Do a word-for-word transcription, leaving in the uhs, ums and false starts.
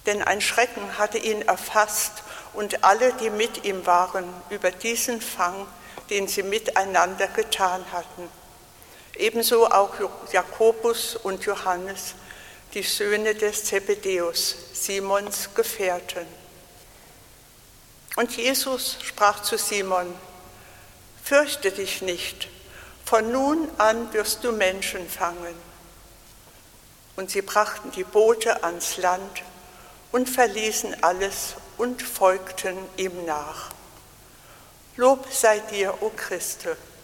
denn ein Schrecken hatte ihn erfasst und alle, die mit ihm waren, über diesen Fang, den sie miteinander getan hatten. Ebenso auch Jakobus und Johannes, die Söhne des Zebedäus, Simons Gefährten. Und Jesus sprach zu Simon: Fürchte dich nicht, von nun an wirst du Menschen fangen. Und sie brachten die Boote ans Land und verließen alles und folgten ihm nach. Lob sei dir, o Christe.